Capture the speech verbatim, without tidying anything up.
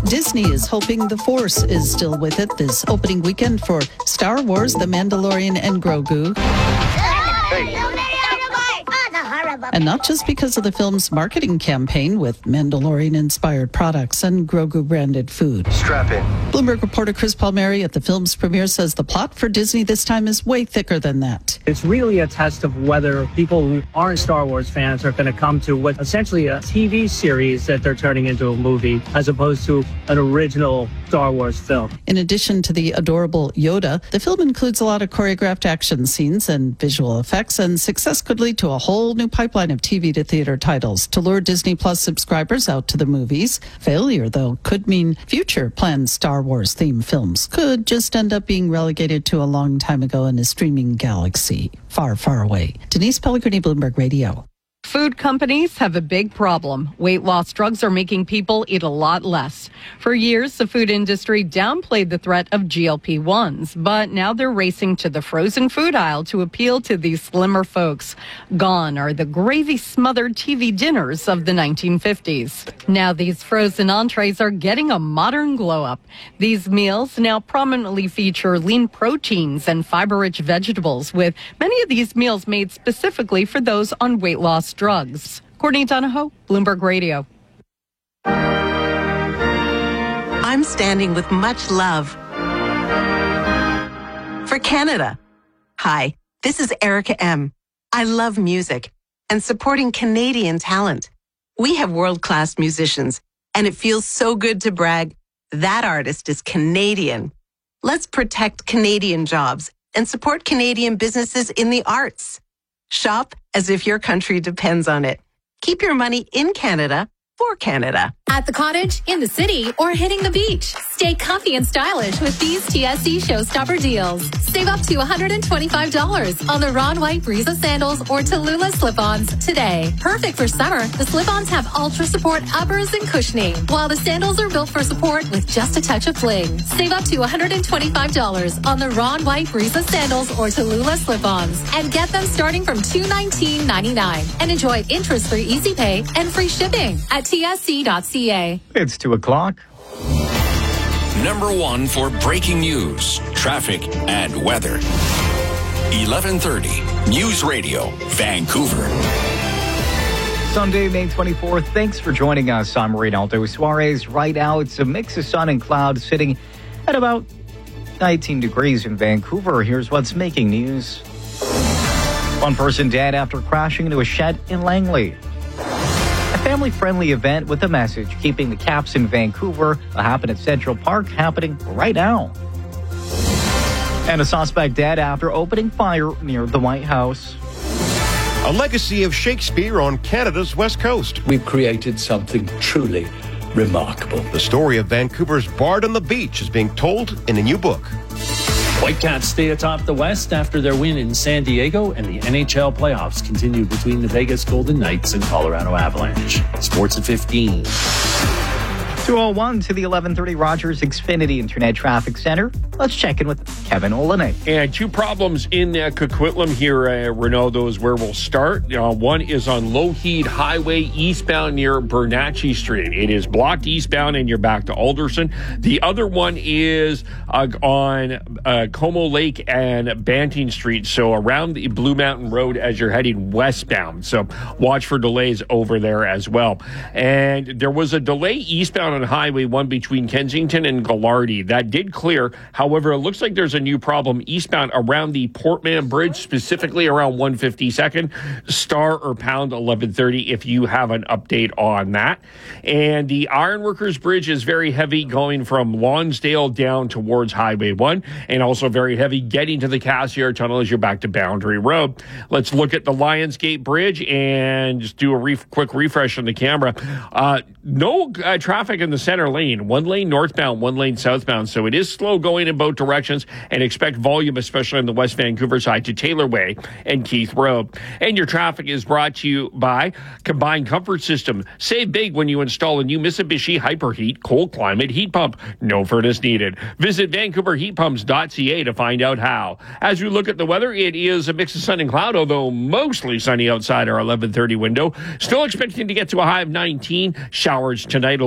Disney is hoping the Force is still with it this opening weekend for Star Wars, The Mandalorian, and Grogu. And not just because of the film's marketing campaign with Mandalorian-inspired products and Grogu-branded food. Strap in. Bloomberg reporter Chris Palmieri at the film's premiere says the plot for Disney this time is way thicker than that. It's really a test of whether people who aren't Star Wars fans are going to come to what essentially a T V series that they're turning into a movie as opposed to an original Star Wars film. In addition to the adorable Yoda, the film includes a lot of choreographed action scenes and visual effects, and success could lead to a whole new pipeline of T V to theater titles to lure Disney Plus subscribers out to the movies. Failure, though, could mean future planned Star Wars themed films could just end up being relegated to a long time ago in a streaming galaxy far, far away. Denise Pellegrini, Bloomberg Radio. Food companies have a big problem. Weight loss drugs are making people eat a lot less. For years, the food industry downplayed the threat of G L P ones, but now they're racing to the frozen food aisle to appeal to these slimmer folks. Gone are the gravy-smothered T V dinners of the nineteen fifties. Now these frozen entrees are getting a modern glow-up. These meals now prominently feature lean proteins and fiber-rich vegetables, with many of these meals made specifically for those on weight loss drugs. Courtney Donahoe, Bloomberg Radio. I'm standing with much love for Canada. Hi, this is Erica M. I love music and supporting Canadian talent. We have world-class musicians, and it feels so good to brag. That artist is Canadian. Let's protect Canadian jobs and support Canadian businesses in the arts. Shop as if your country depends on it. Keep your money in Canada for Canada. At the cottage, in the city, or hitting the beach. Stay comfy and stylish with these T S C Showstopper deals. Save up to one hundred twenty-five dollars on the Ron White Breeza sandals or Tallulah slip-ons today. Perfect for summer, the slip-ons have ultra support uppers and cushioning, while the sandals are built for support with just a touch of fling. Save up to one hundred twenty-five dollars on the Ron White Breeza sandals or Tallulah slip-ons, and get them starting from two hundred nineteen ninety-nine. And enjoy interest-free easy pay and free shipping at T S C dot C A. It's two o'clock. Number one for breaking news, traffic, and weather. eleven thirty News Radio, Vancouver. Sunday, May twenty-fourth. Thanks for joining us. I'm Reynaldo Suarez. Right now, it's a mix of sun and clouds sitting at about nineteen degrees in Vancouver. Here's what's making news. One person dead after crashing into a shed in Langley. A family-friendly event with a message, keeping the Caps in Vancouver, will happen at Central Park, happening right now. And a suspect dead after opening fire near the White House. A legacy of Shakespeare on Canada's west coast. We've created something truly remarkable. The story of Vancouver's Bard on the Beach is being told in a new book. Whitecaps stay atop the West after their win in San Diego, and the N H L playoffs continue between the Vegas Golden Knights and Colorado Avalanche. Sports at fifteen. two oh one to the eleven thirty Rogers Xfinity Internet Traffic Center. Let's check in with Kevin Olenek. And two problems in uh, Coquitlam here, uh, Ronaldo, is where we'll start. Uh, one is on Lougheed Highway eastbound near Bernatchez Street. It is blocked eastbound and you're back to Alderson. The other one is uh, on uh, Como Lake and Banting Street, so around the Blue Mountain Road as you're heading westbound. So watch for delays over there as well. And there was a delay eastbound on Highway one between Kensington and Gallardi. That did clear. However, it looks like there's a new problem eastbound around the Portman Bridge, specifically around one fifty-second. Star or pound eleven thirty if you have an update on that. And the Ironworkers Bridge is very heavy going from Lonsdale down towards Highway one, and also very heavy getting to the Cassiar Tunnel as you're back to Boundary Road. Let's look at the Lionsgate Bridge and just do a re- quick refresh on the camera. Uh, no uh, traffic in the center lane. One lane northbound, one lane southbound. So it is slow going in both directions, and expect volume, especially on the West Vancouver side, to Taylor Way and Keith Road. And your traffic is brought to you by Combined Comfort System. Save big when you install a new Mitsubishi Hyperheat cold climate heat pump. No furnace needed. Visit vancouver heat pumps dot c a to find out how. As we look at the weather, it is a mix of sun and cloud, although mostly sunny outside our eleven thirty window. Still expecting to get to a high of nineteen. Showers tonight.